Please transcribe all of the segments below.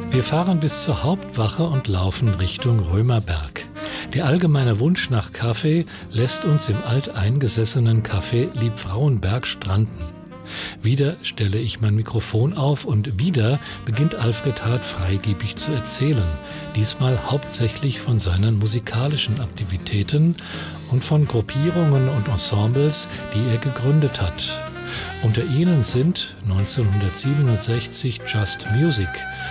Wir fahren bis zur Hauptwache und laufen Richtung Römerberg. Der allgemeine Wunsch nach Kaffee lässt uns im alteingesessenen Café Liebfrauenberg stranden. Wieder stelle ich mein Mikrofon auf und wieder beginnt Alfred Hart freigebig zu erzählen. Diesmal hauptsächlich von seinen musikalischen Aktivitäten und von Gruppierungen und Ensembles, die er gegründet hat. Unter ihnen sind 1967 Just Music,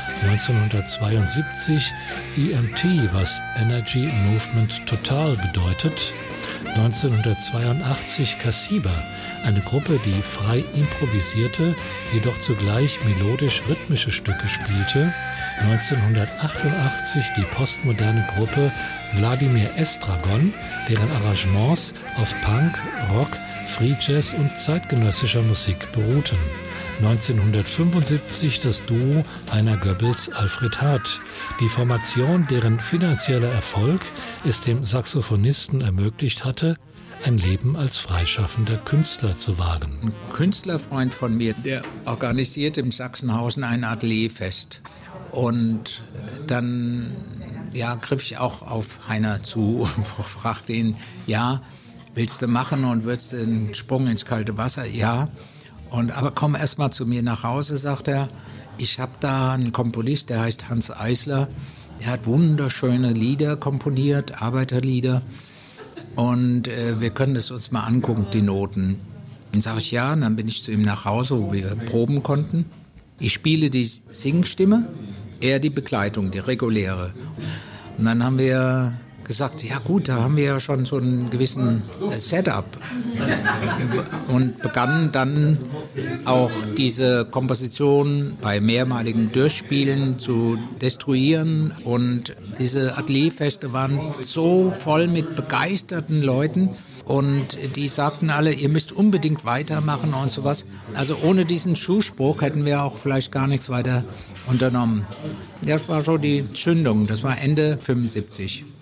1972 EMT, was Energy Movement Total bedeutet, 1982 Kassiba, eine Gruppe, die frei improvisierte, jedoch zugleich melodisch-rhythmische Stücke spielte, 1988 die postmoderne Gruppe Wladimir Estragon, deren Arrangements auf Punk, Rock, Free Jazz und zeitgenössischer Musik beruhten. 1975 das Duo Heiner Goebbels-Alfred Hart. Die Formation, deren finanzieller Erfolg es dem Saxophonisten ermöglicht hatte, ein Leben als freischaffender Künstler zu wagen. Ein Künstlerfreund von mir, der organisiert im Sachsenhausen ein Atelierfest. Und dann griff ich auch auf Heiner zu und fragte ihn, willst du machen und würdest einen Sprung ins kalte Wasser? Ja. Aber komm erst mal zu mir nach Hause, sagt er. Ich habe da einen Komponist, der heißt Hans Eisler. Der hat wunderschöne Lieder komponiert, Arbeiterlieder. Und wir können es uns mal angucken, die Noten. Dann sage ich ja, und dann bin ich zu ihm nach Hause, wo wir proben konnten. Ich spiele die Singstimme, er die Begleitung, die reguläre. Und dann haben wir gesagt, ja gut, da haben wir ja schon so einen gewissen Setup und begannen dann auch diese Komposition bei mehrmaligen Durchspielen zu destruieren und diese Atelierfeste waren so voll mit begeisterten Leuten und die sagten alle, ihr müsst unbedingt weitermachen und sowas. Also ohne diesen Zuspruch hätten wir auch vielleicht gar nichts weiter unternommen. Das war so die Zündung, das war Ende 75.